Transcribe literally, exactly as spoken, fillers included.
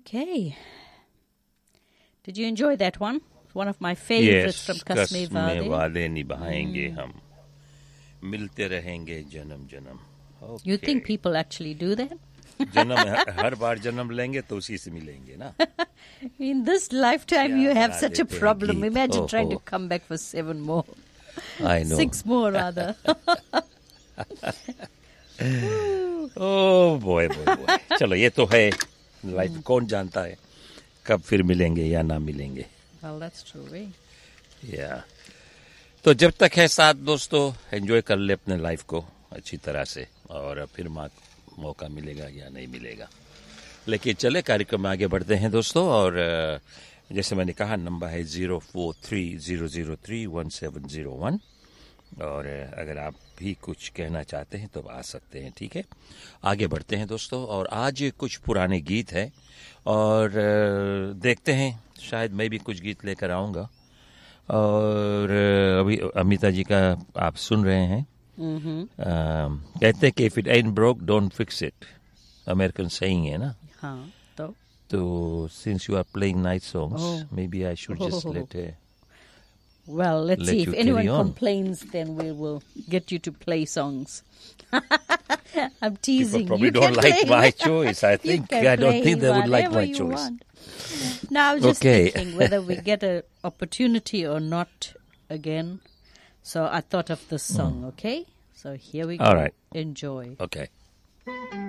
Okay. Did you enjoy that one? One of my favorites yes, from Kasme Kasmein Wade. वादे निभाएंगे हम मिलते रहेंगे जन्म जन्म. Okay. You think people actually do that? जन्म हर हर बार जन्म लेंगे तो उसी से मिलेंगे ना. In this lifetime, क्या you have बना such a देते हैं problem. गीत. Imagine Oh, trying oh. to come back for seven more. I know. Six more, rather. Oh boy, boy, boy. चलो ये तो है लाइफ. कौन जानता है कब फिर मिलेंगे या ना मिलेंगे. Well, that's true, eh? या तो जब तक है साथ दोस्तों एंजॉय कर ले अपने लाइफ को अच्छी तरह से और फिर मौका मिलेगा या नहीं मिलेगा. लेकिन चले कार्यक्रम में आगे बढ़ते हैं दोस्तों. और जैसे मैंने कहा नंबर है zero four three zero zero three one seven zero one. और अगर आप भी कुछ कहना चाहते हैं तो आ सकते हैं. ठीक है, आगे बढ़ते हैं दोस्तों. और आज कुछ पुराने गीत हैं और देखते हैं शायद मैं भी कुछ गीत लेकर आऊँगा. और अभी अमिता जी का आप सुन रहे हैं. Mm-hmm. uh, कहते हैं कि if it ain't broke don't fix it. American saying है ना. हाँ, तो तो since you are playing nice songs, oh. maybe I should just oh. let her. Well, let's let see. If anyone on. complains, then we will get you to play songs. I'm teasing. People probably you don't like play. my choice. I think I don't think they would like my you choice. Want. Now, I was just Okay. thinking whether we get an opportunity or not again. So I thought of this song. Mm. Okay, so here we go. All right. Enjoy. Okay.